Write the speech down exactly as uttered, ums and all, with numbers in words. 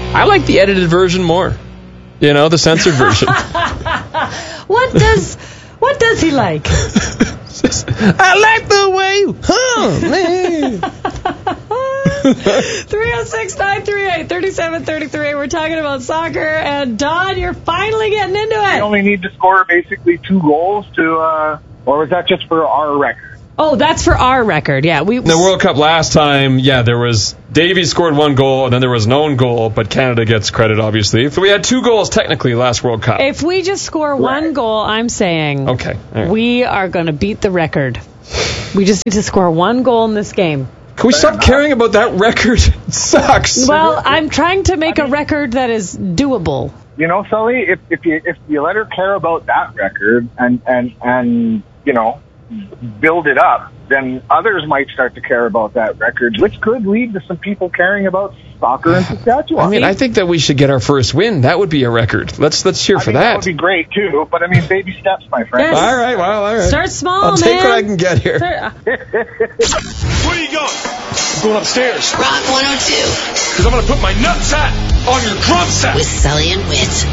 I like the edited version more. You know, the censored version. What does what does he like? I like the way you hum, man. three oh six, nine three eight, three seven three three. We're talking about soccer, and Don, you're finally getting into it. You only need to score basically two goals to, uh, or was that just for our record? Oh, that's for our record, yeah. We The World Cup last time, yeah, there was Davies scored one goal, and then there was an own goal, but Canada gets credit, obviously. So we had two goals technically last World Cup. If we just score one Right. goal, I'm saying Okay. All right. we are going to beat the record. We just need to score one goal in this game. Can we stop caring about that record? It sucks. Well, I'm trying to make a record that is doable. You know, Sully, if, if you if you let her care about that record and, and, and, you know, build it up, then others might start to care about that record, which could lead to some people caring about soccer in Saskatchewan. I mean, I think that we should get our first win. That would be a record. Let's let's cheer I for mean, that. that would be great, too, but I mean, baby steps, my friend. Yes. All right, well, all right. Start small, I'll man. take what I can get here. Start- Where are you going? I'm going upstairs. Rock one oh two Because I'm going to put my nutsack on your drum set. with Sully and Wit.